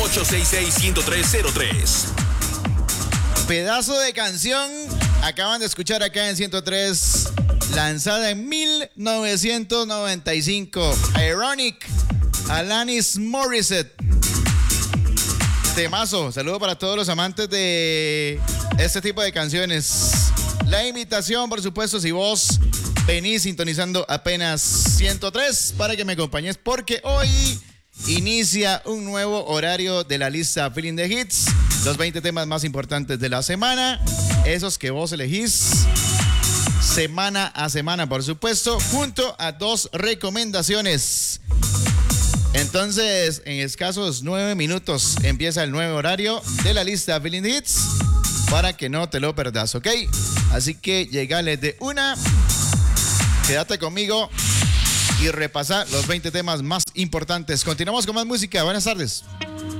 866-10303. Pedazo de canción. Acaban de escuchar acá en 103. Lanzada en 1995. Ironic. Alanis Morissette. Temazo. Saludo para todos los amantes de este tipo de canciones. La invitación, por supuesto, si vos venís sintonizando apenas 103 para que me acompañes, porque hoy inicia un nuevo horario de la lista Feeling the Hits. Los 20 temas más importantes de la semana. Esos que vos elegís semana a semana, por supuesto, junto a 2 recomendaciones. Entonces, en escasos 9 minutos empieza el nuevo horario de la lista Feeling the Hits para que no te lo perdas, ¿ok? Así que llegale de una, quédate conmigo y repasa los 20 temas más importantes. Continuamos con más música. Buenas tardes.